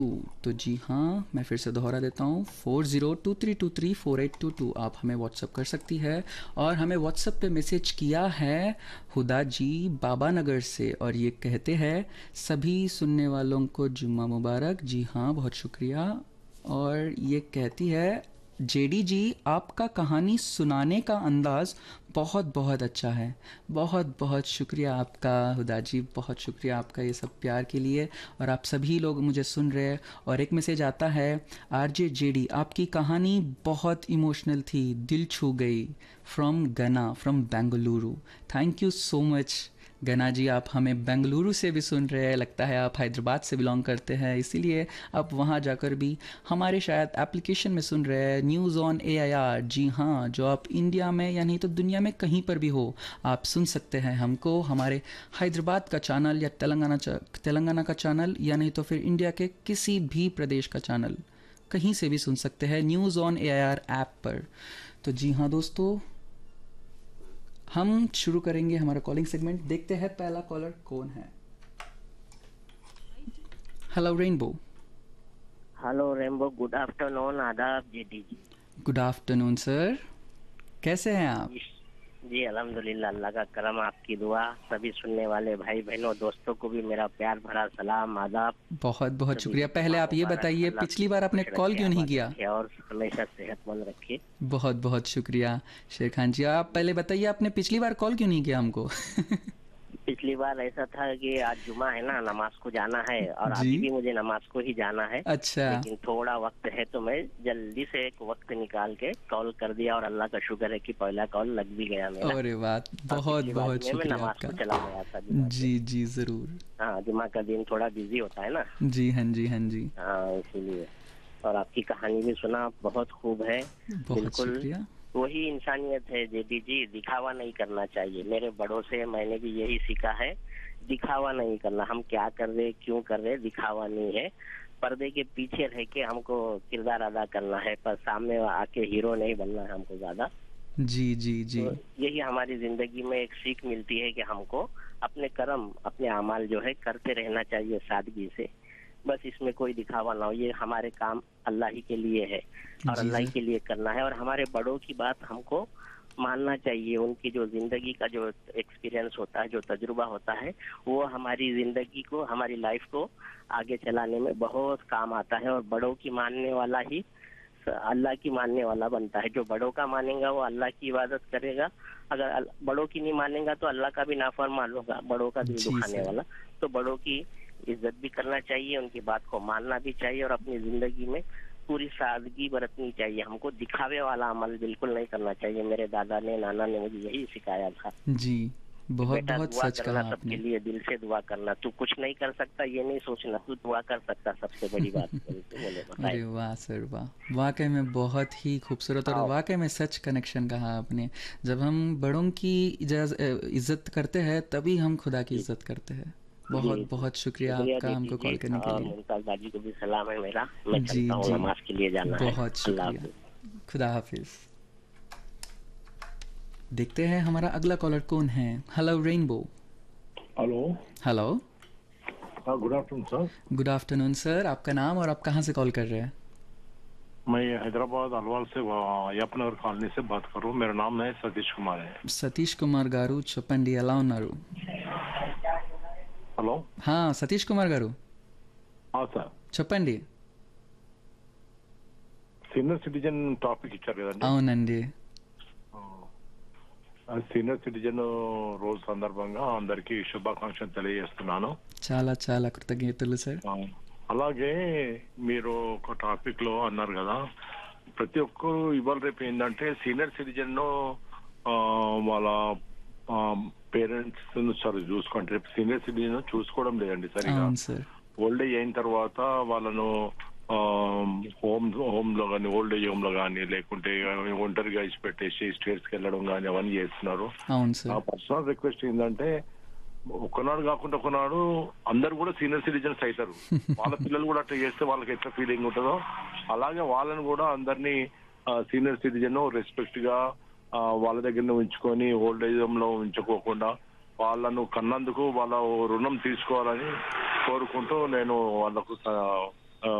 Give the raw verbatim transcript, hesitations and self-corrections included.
तो जी हाँ, मैं फिर से दोहरा देता हूँ, four zero two three to three four eight to to आप हमें व्हाट्सअप कर सकती है। और हमें व्हाट्सअप पे मैसेज किया है हुदा जी बाबा नगर से, और ये कहते हैं सभी सुनने वालों को जुम्मा मुबारक। जी हाँ, बहुत शुक्रिया। और ये कहती है जेडी जी, आपका कहानी सुनाने का अंदाज़ बहुत बहुत अच्छा है। बहुत बहुत शुक्रिया आपका हुदा जी, बहुत शुक्रिया आपका ये सब प्यार के लिए। और आप सभी लोग मुझे सुन रहे हैं। और एक मैसेज आता है, आरजे जेडी आपकी कहानी बहुत इमोशनल थी, दिल छू गई। फ्रॉम गना, from Bengaluru. Thank you so much गना जी, आप हमें बेंगलुरु से भी सुन रहे हैं। लगता है आप हैदराबाद से बिलोंग करते हैं, इसीलिए आप वहाँ जाकर भी हमारे शायद एप्लीकेशन में सुन रहे हैं, news on A I R. जी हाँ, जो आप इंडिया में या नहीं तो दुनिया में कहीं पर भी हो, आप सुन सकते हैं हमको हमारे हैदराबाद का चैनल या तेलंगाना तेलंगाना का चैनल, या नहीं तो फिर इंडिया के किसी भी प्रदेश का चैनल, कहीं से भी सुन सकते हैं news on A I R app पर। तो जी हाँ दोस्तों, हम शुरू करेंगे हमारा कॉलिंग सेगमेंट। देखते हैं पहला कॉलर कौन है। Hello rainbow. Hello rainbow, good afternoon. आदाब जेडी जी। गुड आफ्टरनून सर, कैसे हैं आप? जी अल्हम्दुलिल्लाह, अल्लाह का करम, आपकी दुआ। सभी सुनने वाले भाई बहनों दोस्तों को भी मेरा प्यार भरा सलाम, आदाब। बहुत बहुत शुक्रिया। पहले आप ये बताइए, पिछली बार आपने कॉल क्यों नहीं किया? और हमेशा सेहतमंद रखिए। बहुत बहुत शुक्रिया शेर खान जी। आप पहले बताइए, आपने पिछली बार कॉल क्यों नहीं किया हमको? पिछली बार ऐसा था कि आज जुमा है ना, नमाज को जाना है, और जी? अभी भी मुझे नमाज को ही जाना है। अच्छा। लेकिन थोड़ा वक्त है तो मैं जल्दी से एक वक्त निकाल के कॉल कर दिया, और अल्लाह का शुक्र है कि पहला कॉल लग भी गया मेरा। अरे वाह, बहुत बहुत शुक्रिया नमाज आपका। को चला गया था जुमा के। जी जी जरूर। हाँ, जुमा का दिन थोड़ा बिजी होता है ना। जी हाँ जी हाँ जी। हाँ, इसीलिए। और आपकी कहानी भी सुना, बहुत खूब है। बहुत बिल्कुल शुक्रिया। वही इंसानियत है जेडी जी, दिखावा नहीं करना चाहिए। मेरे बड़ों से मैंने भी यही सीखा है, दिखावा नहीं करना। हम क्या कर रहे, क्यों कर रहे, दिखावा नहीं है। पर्दे के पीछे रह के हमको किरदार अदा करना है, पर सामने आके हीरो नहीं बनना है हमको ज्यादा। जी जी जी। तो यही हमारी जिंदगी में एक सीख मिलती है कि हमको अपने कर्म, अपने अमाल जो है करते रहना चाहिए सादगी से। बस इसमें कोई दिखावा ना हो। ये हमारे काम अल्लाह ही के लिए है, और जी अल्लाह ही सर। के लिए करना है। और हमारे बड़ों की बात हमको मानना चाहिए। उनकी जो जिंदगी का जो एक्सपीरियंस होता है, जो तजुर्बा होता है, वो हमारी जिंदगी को, हमारी लाइफ को आगे चलाने में बहुत काम आता है। और बड़ों की मानने वाला ही अल्लाह की मानने वाला बनता है। जो बड़ों का मानेगा वो अल्लाह की इबादत करेगा। अगर बड़ों की नहीं मानेगा तो अल्लाह का भी नाफरमान होगा, बड़ों का दिल जी दुखाने सर। वाला। तो बड़ों की इज्जत भी करना चाहिए, उनकी बात को मानना भी चाहिए, और अपनी जिंदगी में पूरी सादगी बरतनी चाहिए। हमको दिखावे वाला अमल बिल्कुल नहीं करना चाहिए। मेरे दादा ने, नाना ने मुझे यही सिखाया था। जी, बहुत बेटा बहुत दुआ सच करना कहा सबके आपने। लिए, दिल से दुआ करना। तू कुछ नहीं कर सकता ये नहीं सोचना, तू दुआ कर सकता, सबसे बड़ी बात बोले बताए। अरे वाह सर वाह, वाकई में बहुत ही खूबसूरत और हाँ वाकई में सच कनेक्शन कहा आपने। जब हम बड़ों की इजाज- अ, इज्जत करते हैं तभी हम खुदा की जी इज्जत करते हैं। जी बहुत जी। बहुत शुक्रिया शुक्रिया आपका जेठी हमको जी, कॉल करने के और लिए। मुमताज बाजी को भी सलाम है मेरा। मैं जी चलता हूँ, जी, नमाज के लिए जाना है। बहुत अल्लाह शुक्रिया। हाफिज। खुदा हाफिज। देखते हैं हमारा अगला कॉलर कौन है। Hello rainbow. हेलो। हेलो। हाँ, good afternoon sir. Good afternoon sir, आपका नाम और आप कहाँ से कॉल कर रहे हैं? मैं हैदराबाद अलवाल से यपनगर कॉलोनी से बात कर रहा हूँ। मेरा नाम है सतीश कुमार है। सतीश कुमार गारू चोपंडी ఎలా ఉన్నారు? హలో. హా సతీష్ కుమార్ గారు हाँ సార్, చెప్పండి. సీనియర్ సిటిజన్ టాపిక్ ఇచ్చారు కదండి. అవునండి. ఆ, సీనియర్ సిటిజన్ రోజు సందర్భంగా అందరికీ శుభాకాంక్షలు తెలియజేస్తున్నాను. చాలా చాలా కృతజ్ఞతలు సార్. ఆ, అలాగే మీరు ఒక టాపిక్ లో అన్నారు కదా, ప్రతి ఒక్కరు ఇవాళ రేపు ఏంటంటే సీనియర్ సిటిజన్ వాళ్ళ పేరెంట్స్ సరి చూసుకోండి. రేపు సీనియర్ సిటిజన్ చూసుకోవడం లేదండి సరిగా. అవును సార్. ఓల్డ్ ఏజ్ అయిన తర్వాత వాళ్ళను హోమ్ హోమ్ లో కానీ, ఓల్డ్ ఏజ్ హోమ్ లో కానీ, లేకుంటే ఒంటరిగా ఇచ్చి పెట్టేసి స్టేట్స్ కి వెళ్ళడం కానీ అవన్నీ చేస్తున్నారు. అవును నా సార్. పర్సనల్ రిక్వెస్ట్ ఏంటంటే, ఒకనాడు కాకుండా ఒకనాడు అందరు కూడా సీనియర్ సిటిజన్స్ అవుతారు. వాళ్ళ పిల్లలు కూడా అట్లా చేస్తే వాళ్ళకి ఎట్లా ఫీలింగ్ ఉంటుందో అలాగే వాళ్ళని కూడా అందరినీ సీనియర్ సిటిజన్ రెస్పెక్ట్ గా వాళ్ళ దగ్గర ఉంచుకొని ఓల్డ్ ఏజ్ హోమ్ లో ఉంచుకోకుండా వాళ్ళను కన్నందుకు వాళ్ళ రుణం తీసుకోవాలని కోరుకుంటూ నేను వాళ్ళకు